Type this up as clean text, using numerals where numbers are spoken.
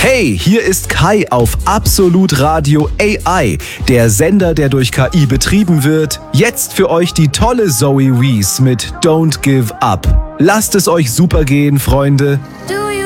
Hey, hier ist Kai auf Absolut Radio AI, der Sender, der durch KI betrieben wird. Jetzt für euch die tolle Zoe Wees mit Don't Give Up. Lasst es euch super gehen, Freunde. Du